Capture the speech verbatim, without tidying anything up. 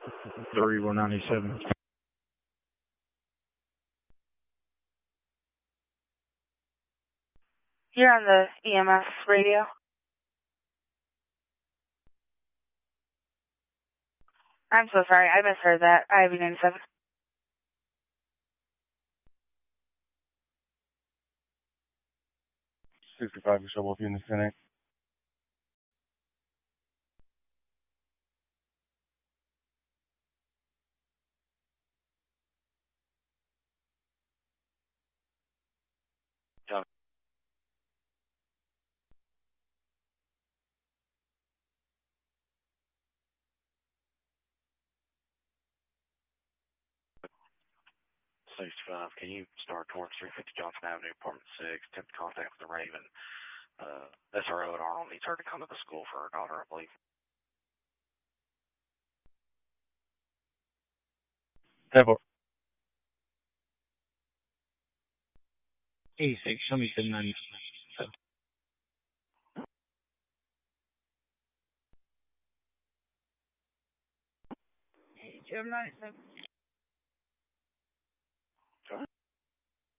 three one ninety-seven. You're on the E M S radio. I'm so sorry. I misheard that. I have ninety-seven. sixty-five for Shovel in the Senate. John. sixty-five, can you start towards three fifty Johnson Avenue, apartment six, attempt contact with the Raven. Uh, S R O at Arnold needs her to come to the school for her daughter, I believe. Devil. eighty-six, show me seven ninety-seven. seven ninety-seven.